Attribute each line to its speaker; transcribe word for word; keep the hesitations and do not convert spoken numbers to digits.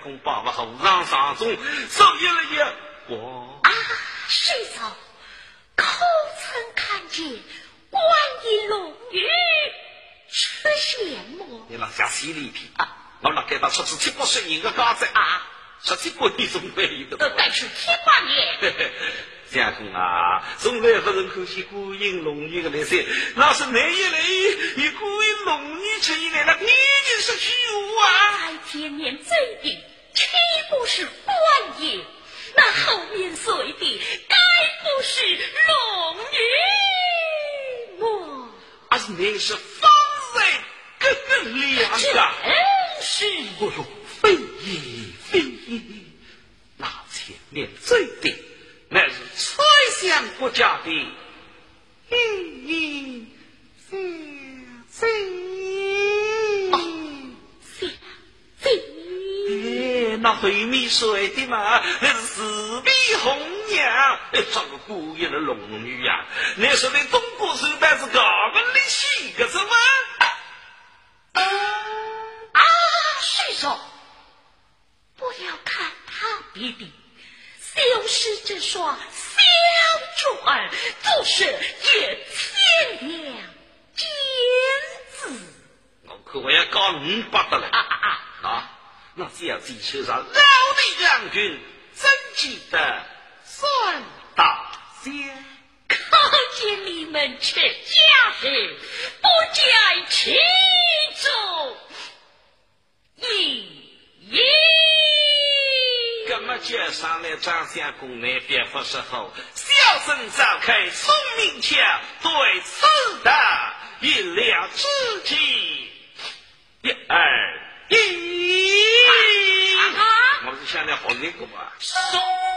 Speaker 1: 公把我后上上中受一了也我
Speaker 2: 啊水嫂可曾看见观音龙女出现么？
Speaker 1: 你那下洗里皮
Speaker 2: 啊，
Speaker 1: 我那给他说是七八十年的家子
Speaker 2: 啊，
Speaker 1: 十七八年总没有的，
Speaker 2: 但是七八年。
Speaker 1: 相公啊，从来不人看见观音龙女的来噻，那是那一来以观音龙女出现来了，你就是虚无啊！
Speaker 2: 在前面这一岂不是观音？那后面随的该不是龙女么？
Speaker 1: 而是那是方才更更亮的，
Speaker 2: 真是
Speaker 1: 我说非也非也，那前面最的乃是崔相国家的一一三三。哎，那回面说的嘛，那是四臂红娘，这个故意的龙女呀、啊。那说的东国时代是高门的戏个什么？
Speaker 2: 啊，水手，不要看他别的，就是这双小猪儿，就是也千两金子。
Speaker 1: 我可我要搞五百的了
Speaker 2: 啊啊啊！
Speaker 1: 啊！那只要地球上老的将军真记得算大仙，
Speaker 2: 看见你们吃家事，不该吃中一一。
Speaker 1: 那么接上来张相公那边不时候，小声召开聪明桥，对此的一两知己，一二一。
Speaker 2: 啊啊！
Speaker 1: 我是现在好那个嘛。